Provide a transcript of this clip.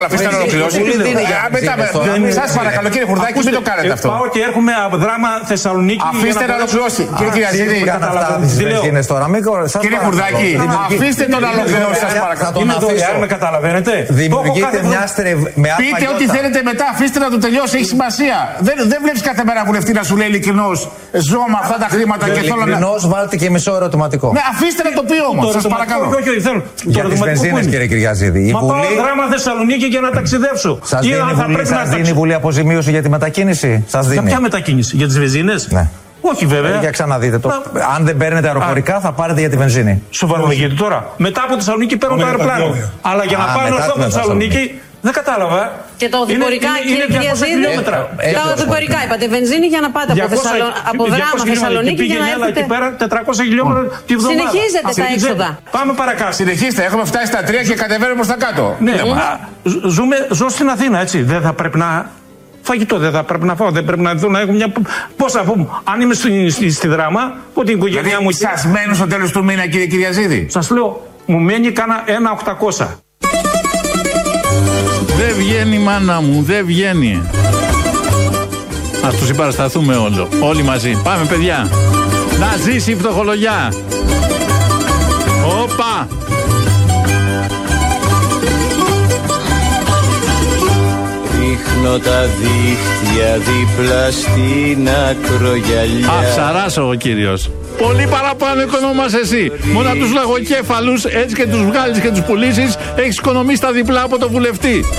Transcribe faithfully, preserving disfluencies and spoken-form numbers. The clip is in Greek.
Αφήστε να ολοκληρώσει. Σας παρακαλώ, κύριε Χουρδάκη, μην το κάνετε αυτό. Πάω και έρχομαι από δράμα Θεσσαλονίκη. Αφήστε να ολοκληρώσει. Κύριε Κυριαζίδη, κύριε Χουρδάκη, αφήστε τον να ολοκληρώσει, σας παρακαλώ. Είμαι δωρεάν, με καταλαβαίνετε. Δημιουργείται μια στρεβλή. Πείτε ό,τι θέλετε μετά, αφήστε να το τελειώσει, έχει σημασία. Δεν βλέπει κάθε μέρα βουλευτή να σου λέει ειλικρινώς, ζω με αυτά τα χρήματα και θέλω να. Ειλικρινώς, βάλτε και μισό ερωτηματικό. Ναι, αφήστε να το πει όμως, σας παρακαλώ. Για τις βενζίνες, κύριε Κυριαζίδη. Μα πάω δράμα Θεσσαλονίκη για να ταξιδέψω. Σας δίνει, βουλή, σας δίνει η Βουλή αποζημίωση για τη μετακίνηση. Σας δίνει. Για ποια μετακίνηση, για τις βενζίνες? Ναι. Όχι βέβαια. Ε, για ξαναδείτε το. Να... Αν δεν παίρνετε αεροπορικά, θα πάρετε για τη βενζίνη. Σοβαρολογείτε τώρα. Μετά από τη Θεσσαλονίκη παίρνω το αεροπλάνο. Αλλά για να πάω από τη Θεσσαλονίκη. Δεν κατάλαβα. Και το οδηπορικά, κύριε Κυριαζίδη. Τα οδηπορικά είπατε. Βενζίνη για να πάτε από, Θεσσαλο... από δράμα Θεσσαλονίκη για να έρθετε. Εκεί πέρα τετρακόσια χιλιόμετρα τη βδομάδα. Συνεχίζετε τα έξοδα. Πάμε παρακάτω. Συνεχίστε. Έχουμε φτάσει στα τρία και κατεβαίνουμε προς τα κάτω. Ναι, ζούμε, ζω στην Αθήνα, έτσι. Δεν θα πρέπει να. Φαγητό δεν θα πρέπει να φάω. Δεν πρέπει να δω να έχω μια. Πώς θα πούμε, αν είμαι στη, στη, στη δράμα, που την οικογένειά δηλαδή, μου. Σας μένουν στο τέλος του μήνα, κύριε Κυριαζίδη? Σας λέω, μου μένει κάνα ένα οκτακόσια. Δεν βγαίνει, μάνα μου, δεν βγαίνει. Ας τους συμπαρασταθούμε όλο, όλοι μαζί. Πάμε, παιδιά. Να ζήσει η φτωχολογιά. Όπα. Ρίχνω τα δίχτυα δίπλα στην ακρογιαλιά. Αυσαράς ο κύριος. Πολύ παραπάνω οικονομάς εσύ. Μόνο τους λαγοκέφαλους, έτσι και τους βγάλεις και τους πουλήσεις, έχεις οικονομήσει τα διπλά από το βουλευτή.